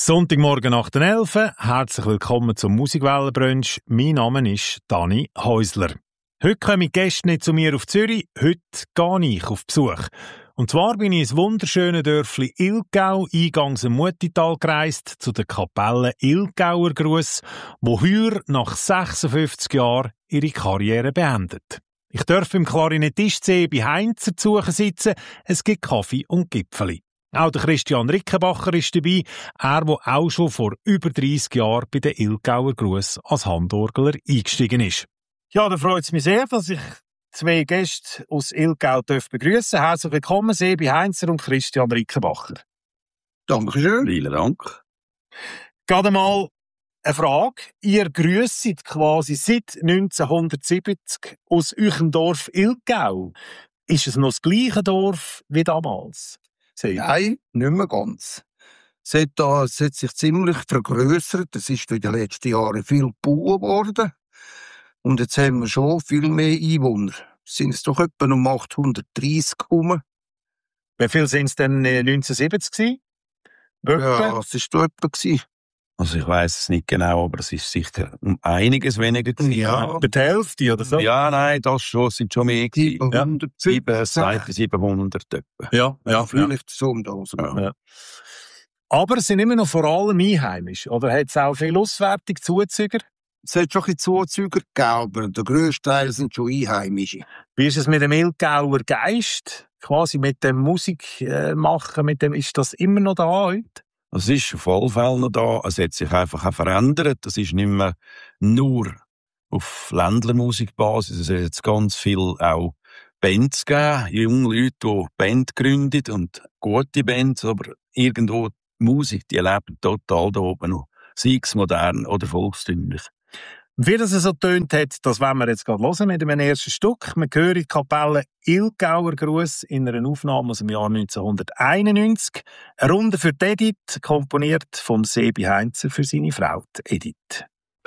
Sonntagmorgen nach den 11 Uhr. Herzlich willkommen zum Musikwellenbrunch. Mein Name ist Dani Häusler. Heute kommen Gäste nicht zu mir auf Zürich, heute gehe ich auf Besuch. Und zwar bin ich ins wunderschöne Dörfli Ilgau, eingangs im Mutital gereist, zu der Kapelle Ilgauer Gruss, wo heuer nach 56 Jahren ihre Karriere beendet. Ich darf im Klarinettist Sebi Heinzer zu sitzen, es gibt Kaffee und Gipfeli. Auch der Christian Rickenbacher ist dabei, er, der auch schon vor über 30 Jahren bei der Ilgauer Gruss als Handorgler eingestiegen ist. Ja, da freut es mich sehr, dass ich zwei Gäste aus Ilgau begrüßen darf. Herzlich willkommen, Sebi Heinzer und Christian Rickenbacher. Dankeschön. Vielen Dank. Gerade mal eine Frage. Ihr grüsset quasi seit 1970 aus eurem Dorf Ilgau. Ist es noch das gleiche Dorf wie damals? Nein, nicht mehr ganz. Es hat sich ziemlich vergrössert. Es ist in den letzten Jahren viel gebaut worden. Und jetzt haben wir schon viel mehr Einwohner. Es sind doch etwa um 830 herum. Wie viel sind es denn 1970 gewesen? Ja, das war doch etwa. Also ich weiss es nicht genau, aber es ist sicher um einiges weniger gewesen. Ja. Bei der Hälfte oder so? Ja, nein, das schon, sind schon mehr gewesen. 700. 700 etwa. Ja. Vielleicht so um das. Ja. Aber es sind immer noch vor allem Einheimische. Oder hat es auch viel auswärtige Zuzüger? Es hat schon ein bisschen Zuzüger gegeben, aber der grösste Teil sind schon Einheimische. Wie ist es mit dem Ilgauer Geist? Quasi mit dem Musikmachen, ist das immer noch da heute? Es ist auf alle Fälle noch da. Es hat sich einfach auch verändert. Es ist nicht mehr nur auf Ländlermusikbasis. Es hat jetzt ganz viel auch Bands gegeben, junge Leute, die Band gründen und gute Bands, aber irgendwo die Musik, die lebt total da oben noch. Sei es modern oder volkstümlich. Wie das so tönt hat, das wollen wir jetzt gerade hören mit dem ersten Stück. Wir hören die Kapelle Ilgauer Gruss in einer Aufnahme aus dem Jahr 1991. Eine Runde für die Edith, komponiert vom Sebi Heinzer für seine Frau, Edith.